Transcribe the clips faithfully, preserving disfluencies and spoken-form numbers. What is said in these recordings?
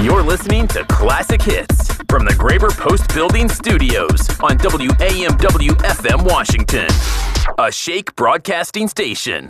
You're listening to Classic Hits from the Graber Post Building Studios on W A M W F M Washington, a Shake broadcasting station.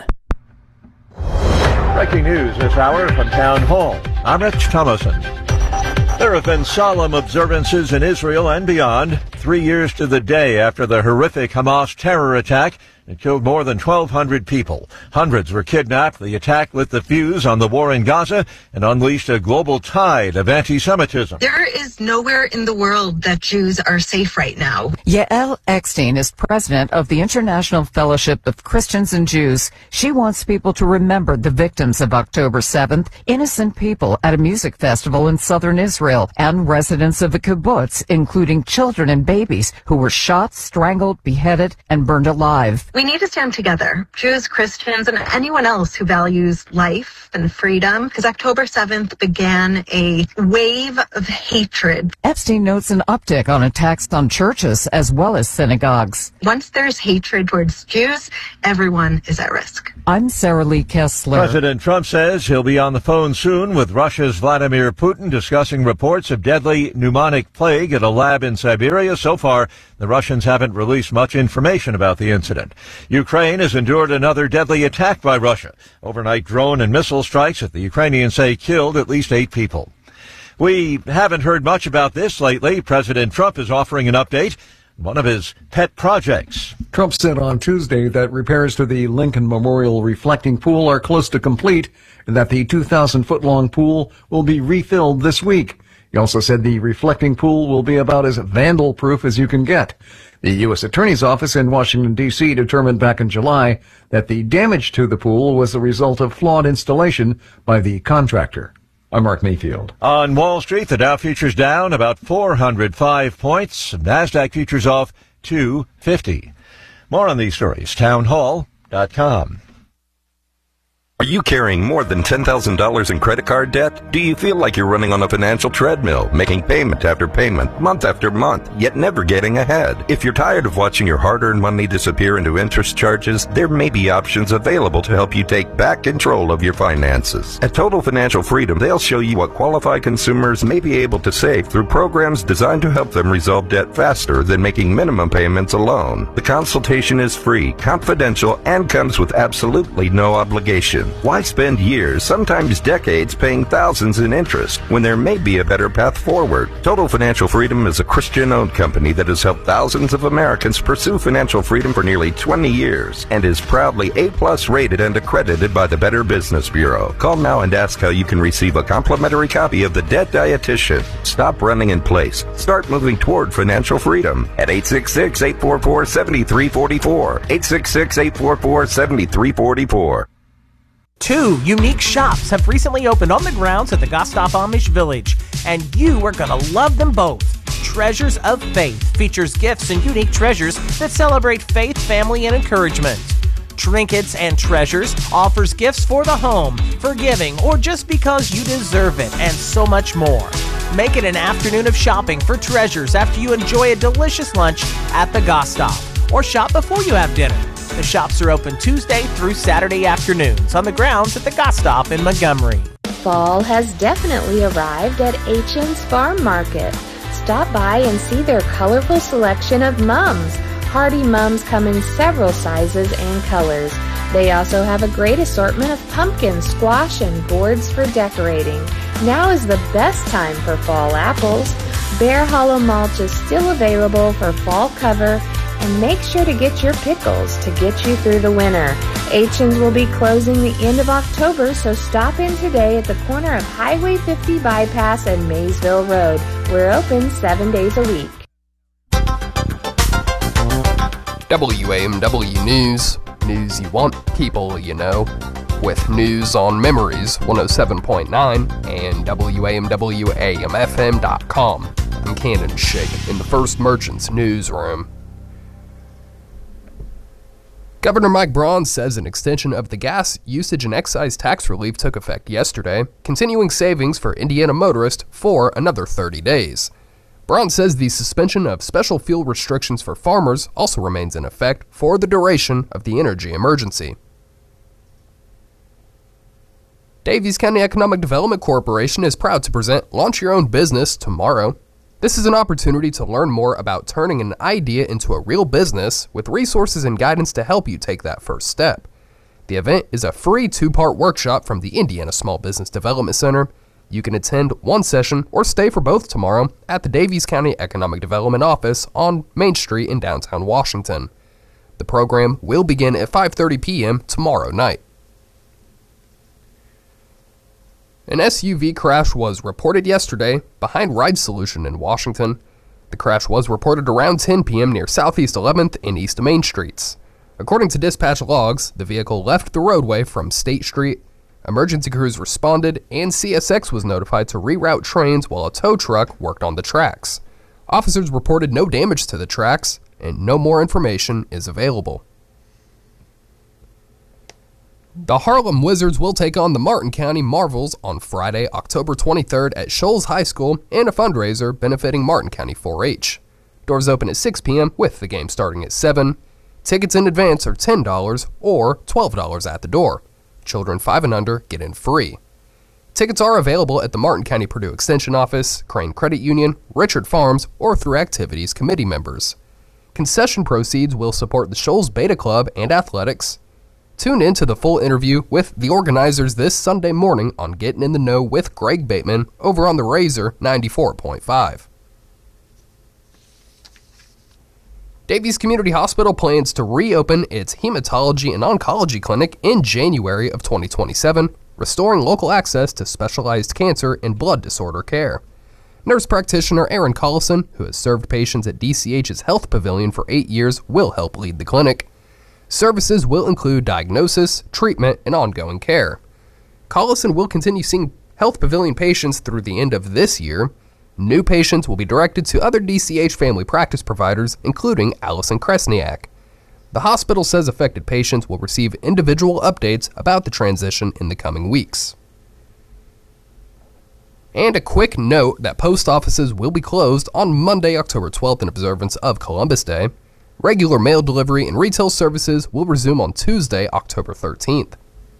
Breaking news this hour from Town Hall. I'm Rich Thomason. There have been solemn observances in Israel and beyond, three years to the day after the horrific Hamas terror attack. It killed more than twelve hundred people. Hundreds were kidnapped. The attack lit the fuse on the war in Gaza and unleashed a global tide of anti-Semitism. There is nowhere in the world that Jews are safe right now. Yael Eckstein is president of the International Fellowship of Christians and Jews. She wants people to remember the victims of October seventh, innocent people at a music festival in southern Israel, and residents of a kibbutz, including children and babies who were shot, strangled, beheaded, and burned alive. We need to stand together, Jews, Christians, and anyone else who values life and freedom, because October seventh began a wave of hatred. Epstein notes an uptick on attacks on churches as well as synagogues. Once there's hatred towards Jews, everyone is at risk. I'm Sarah Lee Kessler. President Trump says he'll be on the phone soon with Russia's Vladimir Putin discussing reports of deadly pneumonic plague at a lab in Siberia. So far, the Russians haven't released much information about the incident. Ukraine has endured another deadly attack by Russia. Overnight drone and missile strikes that the Ukrainians say killed at least eight people. We haven't heard much about this lately. President Trump is offering an update. One of his pet projects. Trump said on Tuesday that repairs to the Lincoln Memorial reflecting pool are close to complete and that the two thousand foot long pool will be refilled this week. He also said the reflecting pool will be about as vandal-proof as you can get. The U S Attorney's Office in Washington, D C determined back in July that the damage to the pool was the result of flawed installation by the contractor. I'm Mark Mayfield. On Wall Street, the Dow futures down about four hundred five points. NASDAQ futures off two fifty. More on these stories, town hall dot com. Are you carrying more than ten thousand dollars in credit card debt? Do you feel like you're running on a financial treadmill, making payment after payment, month after month, yet never getting ahead? If you're tired of watching your hard-earned money disappear into interest charges, there may be options available to help you take back control of your finances. At Total Financial Freedom, they'll show you what qualified consumers may be able to save through programs designed to help them resolve debt faster than making minimum payments alone. The consultation is free, confidential, and comes with absolutely no obligation. Why spend years, sometimes decades, paying thousands in interest when there may be a better path forward? Total Financial Freedom is a Christian-owned company that has helped thousands of Americans pursue financial freedom for nearly twenty years and is proudly A plus rated and accredited by the Better Business Bureau. Call now and ask how you can receive a complimentary copy of The Debt Dietitian. Stop running in place. Start moving toward financial freedom at eight six six, eight four four, seven three four four. eight six six, eight four four, seven three four four. Two unique shops have recently opened on the grounds at the Gostop Amish Village, and you are going to love them both. Treasures of Faith features gifts and unique treasures that celebrate faith, family, and encouragement. Trinkets and Treasures offers gifts for the home, for giving, or just because you deserve it, and so much more. Make it an afternoon of shopping for treasures after you enjoy a delicious lunch at the Gostop, or shop before you have dinner. The shops are open Tuesday through Saturday afternoons on the grounds at the Gostop in Montgomery. Fall has definitely arrived at H N's Farm Market. Stop by and see their colorful selection of mums. Hardy mums come in several sizes and colors. They also have a great assortment of pumpkins, squash, and gourds for decorating. Now is the best time for fall apples. Bear Hollow mulch is still available for fall cover. And make sure to get your pickles to get you through the winter. H N's will be closing the end of October, so stop in today at the corner of Highway fifty Bypass and Maysville Road. We're open seven days a week. W A M W News. News you want, people you know. With news on Memories one oh seven point nine and W A M W A M F M dot com. I'm Cannon Shake in the First Merchants newsroom. Governor Mike Braun says an extension of the gas usage and excise tax relief took effect yesterday, continuing savings for Indiana motorists for another thirty days. Braun says the suspension of special fuel restrictions for farmers also remains in effect for the duration of the energy emergency. Davies County Economic Development Corporation is proud to present Launch Your Own Business tomorrow. This is an opportunity to learn more about turning an idea into a real business with resources and guidance to help you take that first step. The event is a free two-part workshop from the Indiana Small Business Development Center. You can attend one session or stay for both tomorrow at the Davies County Economic Development Office on Main Street in downtown Washington. The program will begin at five thirty p.m. tomorrow night. An S U V crash was reported yesterday behind Ride Solution in Washington. The crash was reported around ten p.m. near Southeast eleventh and East Main Streets. According to dispatch logs, the vehicle left the roadway from State Street. Emergency crews responded, and C S X was notified to reroute trains while a tow truck worked on the tracks. Officers reported no damage to the tracks, and no more information is available. The Harlem Wizards will take on the Martin County Marvels on Friday, October twenty-third at Shoals High School in a fundraiser benefiting Martin County four H. Doors open at six p.m. with the game starting at seven. Tickets in advance are ten dollars or twelve dollars at the door. Children five and under get in free. Tickets are available at the Martin County Purdue Extension Office, Crane Credit Union, Richard Farms, or through Activities Committee members. Concession proceeds will support the Shoals Beta Club and athletics. Tune in to the full interview with the organizers this Sunday morning on Getting in the Know with Greg Bateman over on the Razor ninety-four point five. Davies Community Hospital plans to reopen its hematology and oncology clinic in January of twenty twenty-seven, restoring local access to specialized cancer and blood disorder care. Nurse practitioner Erin Collison, who has served patients at D C H's Health Pavilion for eight years, will help lead the clinic. Services will include diagnosis, treatment, and ongoing care. Collison will continue seeing Health Pavilion patients through the end of this year. New patients will be directed to other D C H family practice providers, including Allison Kresniak. The hospital says affected patients will receive individual updates about the transition in the coming weeks. And a quick note that post offices will be closed on Monday, October twelfth in observance of Columbus Day. Regular mail delivery and retail services will resume on Tuesday, October thirteenth.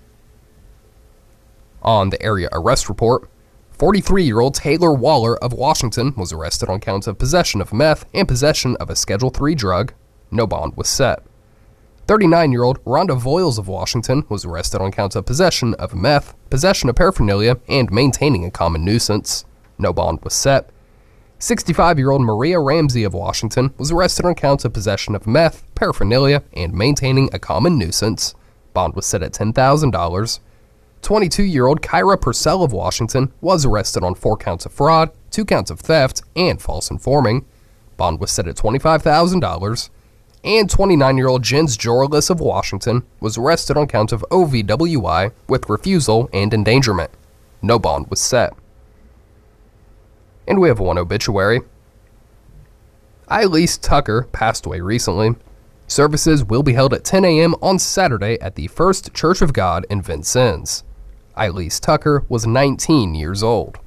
On the area arrest report, forty-three-year-old Taylor Waller of Washington was arrested on counts of possession of meth and possession of a Schedule three drug. No bond was set. thirty-nine-year-old Rhonda Voiles of Washington was arrested on counts of possession of meth, possession of paraphernalia, and maintaining a common nuisance. No bond was set. sixty-five-year-old Maria Ramsey of Washington was arrested on counts of possession of meth, paraphernalia, and maintaining a common nuisance. Bond was set at ten thousand dollars. twenty-two-year-old Kyra Purcell of Washington was arrested on four counts of fraud, two counts of theft, and false informing. Bond was set at twenty-five thousand dollars. And twenty-nine-year-old Jens Jorlis of Washington was arrested on counts of O V W I with refusal and endangerment. No bond was set. And we have one obituary. Eileen Tucker passed away recently. Services will be held at ten a.m. on Saturday at the First Church of God in Vincennes. Eileen Tucker was nineteen years old.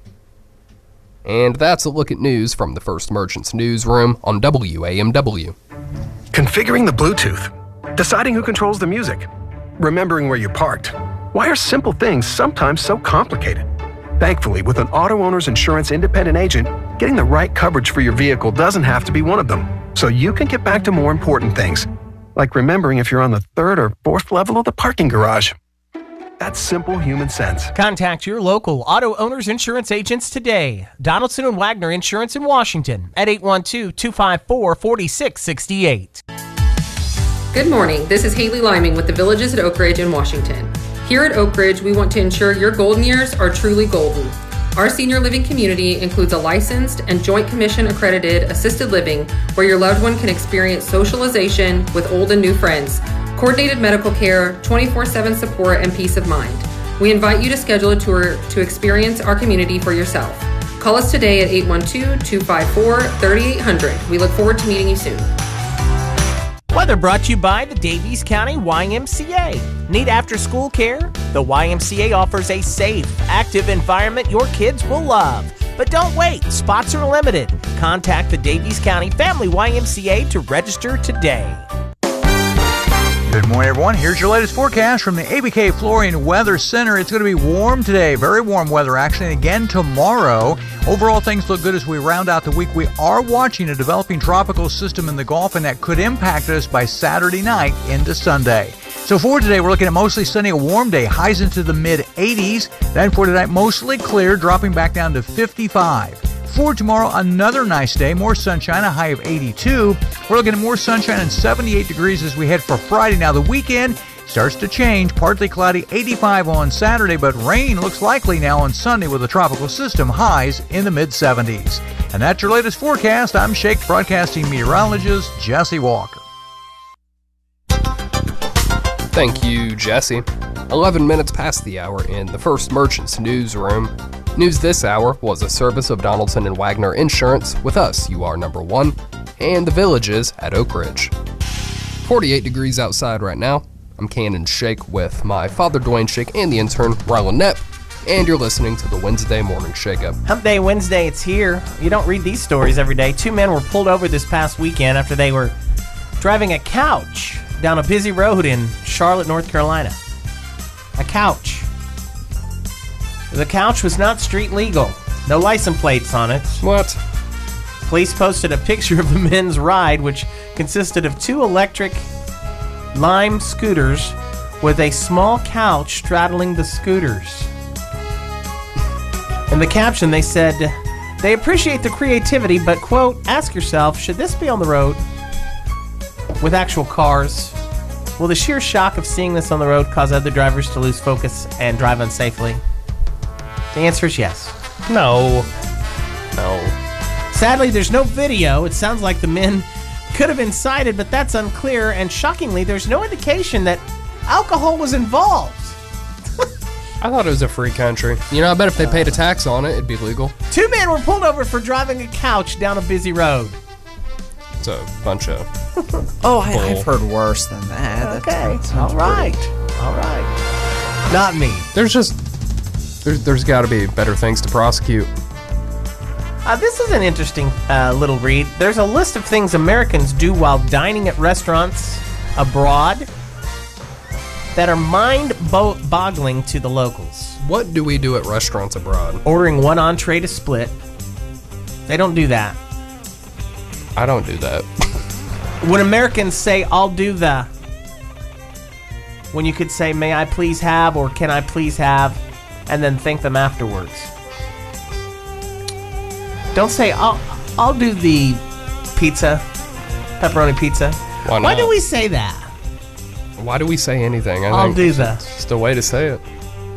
And that's a look at news from the First Merchants newsroom on W A M W. Configuring the Bluetooth, deciding who controls the music, remembering where you parked. Why are simple things sometimes so complicated? Thankfully, with an auto owner's insurance independent agent, getting the right coverage for your vehicle doesn't have to be one of them. So you can get back to more important things, like remembering if you're on the third or fourth level of the parking garage. That's simple human sense. Contact your local auto owner's insurance agents today. Donaldson and Wagner Insurance in Washington at eight one two, two five four, four six six eight. Good morning. This is Haley Liming with the Villages at Oak Ridge in Washington. Here at Oak Ridge, we want to ensure your golden years are truly golden. Our senior living community includes a licensed and Joint Commission accredited assisted living where your loved one can experience socialization with old and new friends, coordinated medical care, twenty-four seven support, and peace of mind. We invite you to schedule a tour to experience our community for yourself. Call us today at eight one two, two five four, three eight zero zero. We look forward to meeting you soon. Weather brought to you by the Davies County Y M C A. Need after-school care? The Y M C A offers a safe, active environment your kids will love. But don't wait, spots are limited. Contact the Davies County Family Y M C A to register today. Good morning, everyone. Here's your latest forecast from the A B K Flooring Weather Center. It's going to be warm today, very warm weather actually, and again tomorrow. Overall, things look good as we round out the week. We are watching a developing tropical system in the Gulf, and that could impact us by Saturday night into Sunday. So for today, we're looking at mostly sunny, a warm day, highs into the mid eighties. Then for tonight, mostly clear, dropping back down to fifty-five. For tomorrow, another nice day, more sunshine, a high of eighty-two. We're looking at more sunshine and seventy-eight degrees as we head for Friday. Now the weekend starts to change, partly cloudy, eighty-five on Saturday, but rain looks likely now on Sunday with a tropical system, highs in the mid seventies. And that's your latest forecast. I'm Shake Broadcasting meteorologist Jesse Walker. Thank you, Jesse. eleven minutes past the hour in the First Merchants newsroom. News this hour was a service of Donaldson and Wagner Insurance. With us, you are number one, and the Villages at Oak Ridge. forty-eight degrees outside right now. I'm Cannon Shake with my father, Dwayne Shake, and the intern, Rylan Knepp, and you're listening to the Wednesday Morning Shake-Up. Hump Day Wednesday, it's here. You don't read these stories every day. Two men were pulled over this past weekend after they were driving a couch down a busy road in Charlotte, North Carolina. A couch. The couch was not street legal. No license plates on it. What? Police posted a picture of the men's ride, which consisted of two electric Lime scooters with a small couch straddling the scooters. In the caption, they said, they appreciate the creativity, but, quote, ask yourself, should this be on the road with actual cars? Will the sheer shock of seeing this on the road cause other drivers to lose focus and drive unsafely? The answer is yes. No. No. Sadly, there's no video. It sounds like the men could have been cited, but that's unclear. And shockingly, there's no indication that alcohol was involved. I thought it was a free country. You know, I bet if they paid a tax on it, it'd be legal. Two men were pulled over for driving a couch down a busy road. It's a bunch of Oh, I, I've heard worse than that. Okay. That sounds All right. pretty- All right. Not me. There's just... There's, there's got to be better things to prosecute. Uh, this is an interesting uh, little read. There's a list of things Americans do while dining at restaurants abroad that are mind-boggling to the locals. What do we do at restaurants abroad? Ordering one entree to split. They don't do that. I don't do that. When Americans say, I'll do the... When you could say, may I please have, or can I please have, and then thank them afterwards. Don't say, I'll, I'll do the pizza, pepperoni pizza. Why not? Why do we say that? Why do we say anything? I I'll think do it's that. just a way to say it.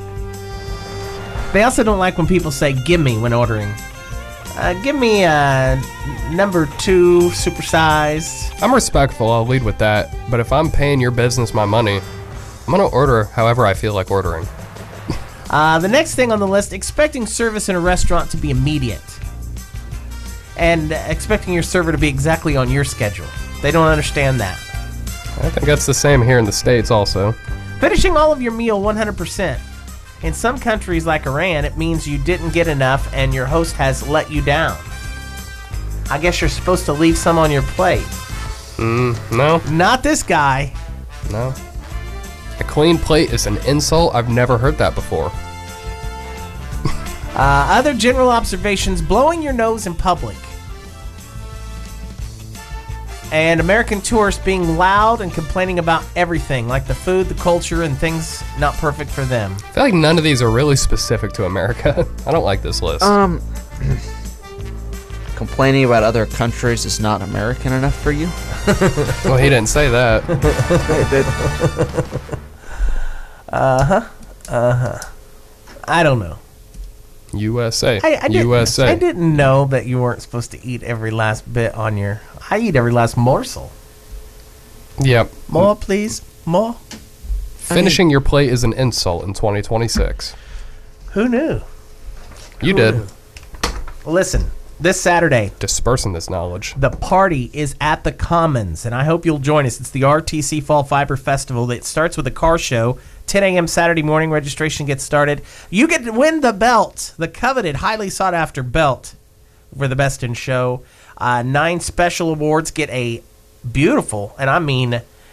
They also don't like when people say, give me, when ordering. Uh, give me a number two, supersized. I'm respectful, I'll lead with that. But if I'm paying your business my money, I'm going to order however I feel like ordering. Uh, the next thing on the list, expecting service in a restaurant to be immediate. And uh, expecting your server to be exactly on your schedule. They don't understand that. I think that's the same here in the States also. Finishing all of your meal one hundred percent. In some countries like Iran, it means you didn't get enough and your host has let you down. I guess you're supposed to leave some on your plate. Mm, no. Not this guy. No. A clean plate is an insult. I've never heard that before. Uh, other general observations, blowing your nose in public. And American tourists being loud and complaining about everything, like the food, the culture, and things not perfect for them. I feel like none of these are really specific to America. I don't like this list. Um, complaining about other countries is not American enough for you? Well, he didn't say that. Uh-huh. Uh-huh. I don't know. U S A. I, I didn't, U S A. I didn't know that you weren't supposed to eat every last bit on your... I eat every last morsel. Yep. More, please. More. Finishing your plate is an insult in twenty twenty-six. Who knew? You Who did. knew? Listen, this Saturday, Dispersing this knowledge. the party is at the Commons, and I hope you'll join us. It's the R T C Fall Fiber Festival. It starts with a car show. ten a.m. Saturday morning, registration gets started. You get to win the belt, the coveted, highly sought-after belt for the Best in Show. Uh, nine special awards get a beautiful, and I mean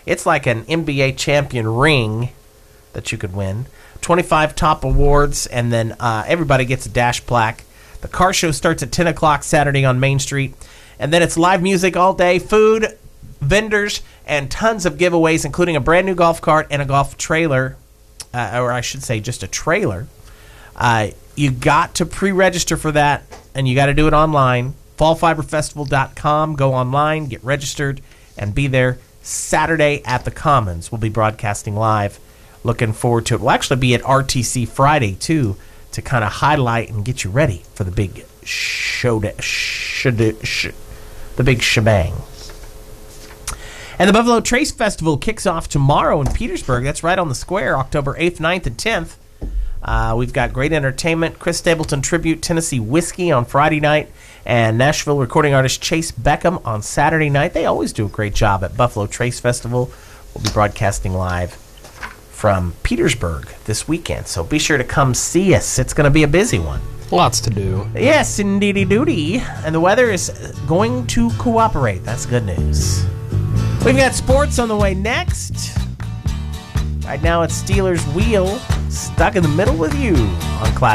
It's like an N B A champion ring that you could win. twenty-five top awards, and then uh, everybody gets a dash plaque. The car show starts at ten o'clock Saturday on Main Street. And then it's live music all day, food, vendors, and tons of giveaways, including a brand new golf cart and a golf trailer, uh, or I should say just a trailer. Uh, you got to pre-register for that, and you got to do it online. fall fiber festival dot com. Go online, get registered, and be there Saturday at the Commons. We'll be broadcasting live. Looking forward to it. We'll actually be at R T C Friday, too, to kind of highlight and get you ready for the big show, sh- sh- the big shebang. And the Buffalo Trace Festival kicks off tomorrow in Petersburg. That's right on the square, October eighth, ninth, and tenth. Uh, we've got great entertainment. Chris Stapleton Tribute, Tennessee Whiskey on Friday night, and Nashville recording artist Chase Beckham on Saturday night. They always do a great job at Buffalo Trace Festival. We'll be broadcasting live from Petersburg this weekend, so be sure to come see us. It's going to be a busy one. Lots to do. Yes, indeedy doody. And the weather is going to cooperate. That's good news. We've got sports on the way next. Right now it's Steelers Wheel, stuck in the middle with you on Class.